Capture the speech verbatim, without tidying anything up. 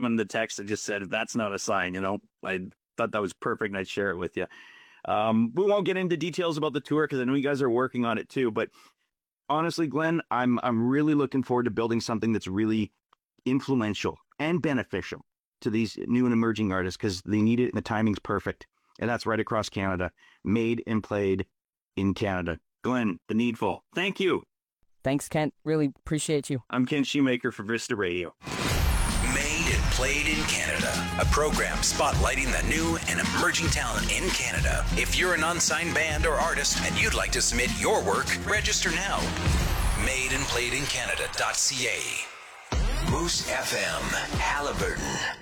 someone in the text that just said, if that's not a sign, you know, I thought that was perfect and I'd share it with you. Um, we won't get into details about the tour because I know you guys are working on it too. But honestly, Glenn, I'm I'm really looking forward to building something that's really influential and beneficial to these new and emerging artists because they need it and the timing's perfect. And that's right across Canada. Made and played in Canada. Glenn, The Needful, thank you. Thanks, Kent. Really appreciate you. I'm Kent Shoemaker for Vista Radio. Made and Played in Canada, a program spotlighting the new and emerging talent in Canada. If you're an unsigned band or artist and you'd like to submit your work, register now. made and played in canada dot c a. Moose F M, Haliburton.